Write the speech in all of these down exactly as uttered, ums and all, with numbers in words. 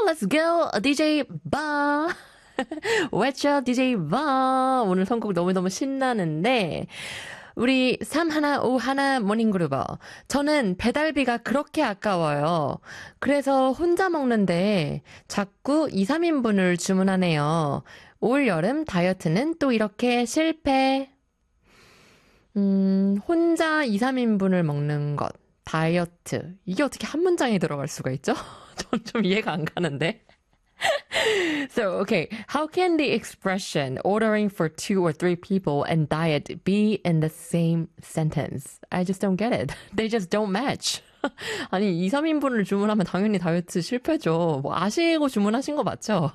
let's go, 디제이 바. 외쳐, 디제이 바. 오늘 선곡 너무너무 신나는데, 우리 삼일오일 모닝그루버. 저는 배달비가 그렇게 아까워요. 그래서 혼자 먹는데 자꾸 이, 삼인분을 주문하네요. 올 여름 다이어트는 또 이렇게 실패. 음, 혼자 이, 삼인분을 먹는 것. 다이어트. 이게 어떻게 한 문장에 들어갈 수가 있죠? 전 좀 이해가 안 가는데. So, okay, how can the expression ordering for two or three people and diet be in the same sentence? I just don't get it. They just don't match. 아니, 이, 삼인분을 주문하면 당연히 다이어트 실패죠. 뭐 아시고 주문하신 거 맞죠?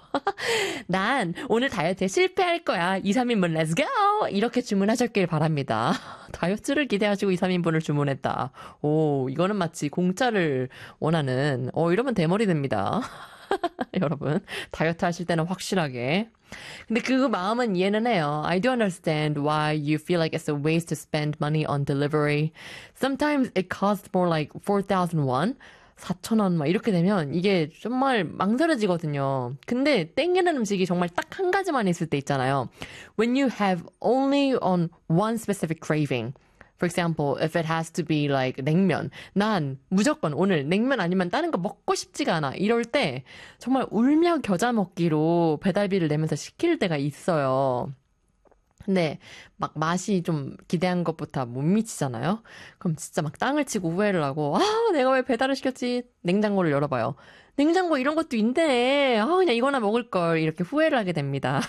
난 오늘 다이어트에 실패할 거야. 이, 삼인분 let's go! 이렇게 주문하셨길 바랍니다. 다이어트를 기대하시고 이, 삼인분을 주문했다. 오, 이거는 마치 공짜를 원하는, 어, 이러면 대머리 됩니다. 여러분, 다이어트 하실 때는 확실하게. 근데 그 마음은 이해는 해요. I do understand why you feel like it's a waste to spend money on delivery. Sometimes it costs more like four thousand won. 사천 원 막 이렇게 되면 이게 정말 망설여지거든요. 근데 땡기는 음식이 정말 딱 한 가지만 있을 때 있잖아요. When you have only on one specific craving. For example, if it has to be like 냉면. 난 무조건 오늘 냉면 아니면 다른 거 먹고 싶지가 않아. 이럴 때 정말 울며 겨자 먹기로 배달비를 내면서 시킬 때가 있어요. 근데 막 맛이 좀 기대한 것보다 못 미치잖아요? 그럼 진짜 막 땅을 치고 후회를 하고 아 내가 왜 배달을 시켰지? 냉장고를 열어봐요. 냉장고 이런 것도 있네. 아 그냥 이거나 먹을 걸 이렇게 후회를 하게 됩니다.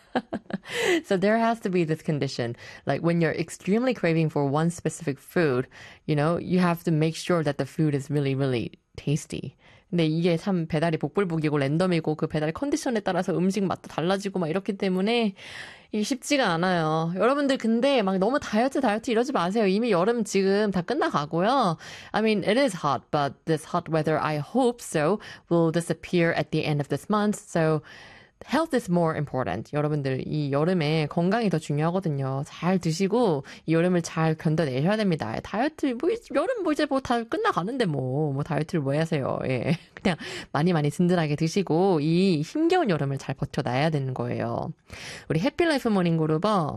So there has to be this condition. Like when you're extremely craving for one specific food, you know, you have to make sure that the food is really, really tasty. 근데 이게 참 배달이 복불복이고 랜덤이고 그 배달 컨디션에 따라서 음식 맛도 달라지고 막 이렇기 때문에 이게 쉽지가 않아요. 여러분들 근데 막 너무 다이어트 다이어트 이러지 마세요. 이미 여름 지금 다 끝나가고요. I mean, it is hot, but this hot weather, I hope so, will disappear at the end of this month. So health is more important. 여러분들 이 여름에 건강이 더 중요하거든요. 잘 드시고 이 여름을 잘 견뎌내셔야 됩니다. 다이어트 뭐 여름 뭐 이제 뭐 다 끝나가는데 뭐 뭐 다이어트를 왜 하세요? 예. 그냥 많이 많이 든든하게 드시고 이 힘겨운 여름을 잘 버텨놔야 되는 거예요. 우리 해피라이프 모닝그룹어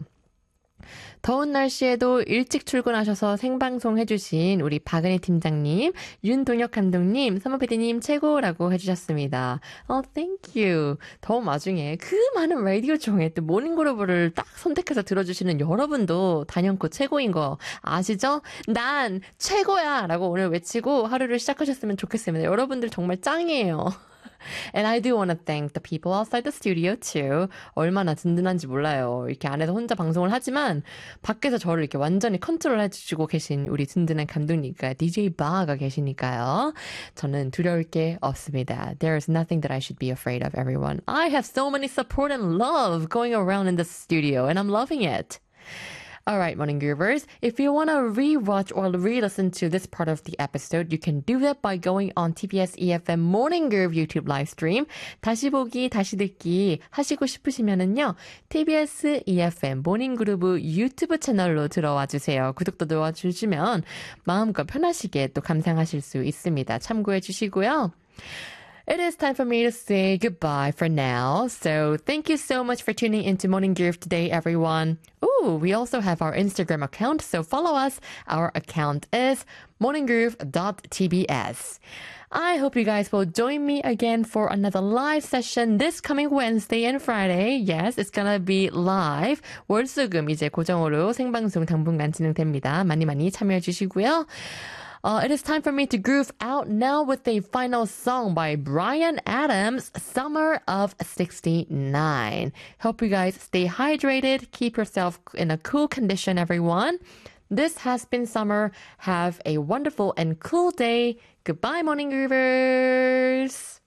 더운 날씨에도 일찍 출근하셔서 생방송 해주신 우리 박은희 팀장님, 윤동혁 감독님, 서머피디님 최고라고 해주셨습니다. Oh, thank you. 더운 와중에 그 많은 라디오 중에 또 모닝그룹을 딱 선택해서 들어주시는 여러분도 단연코 최고인 거 아시죠? 난 최고야! 라고 오늘 외치고 하루를 시작하셨으면 좋겠습니다. 여러분들 정말 짱이에요. And I do want to thank the people outside the studio too. 얼마나 든든한지 몰라요. 이렇게 안에서 혼자 방송을 하지만 밖에서 저를 이렇게 완전히 컨트롤 해주시고 계신 우리 든든한 감독님과 디제이 바가 계시니까요. 저는 두려울 게 없습니다. There is nothing that I should be afraid of, everyone. I have so many support and love going around in the studio and I'm loving it. Alright, Morning Groovers, if you want to re-watch or re-listen to this part of the episode, you can do that by going on 티비에스 이에프엠 Morning Groove YouTube live stream. 다시 보기, 다시 듣기 하시고 싶으시면은요, 티비에스 이에프엠 Morning Groove 유튜브 채널로 들어와 주세요. 구독도 눌러주시면 마음껏 편하시게 또 감상하실 수 있습니다. 참고해 주시고요. It is time for me to say goodbye for now. So thank you so much for tuning into Morning Groove today, everyone. Ooh, we also have our Instagram account, so follow us. Our account is morninggroove dot t b s. I hope you guys will join me again for another live session this coming Wednesday and Friday. Yes, it's gonna be live. 월수금 이제 고정으로 생방송 당분간 진행됩니다. 많이 많이 참여해 주시고요. Uh, it is time for me to groove out now with a final song by Bryan Adams, Summer of sixty-nine. Hope you guys stay hydrated, keep yourself in a cool condition, everyone. This has been Summer. Have a wonderful and cool day. Goodbye, Morning Groovers!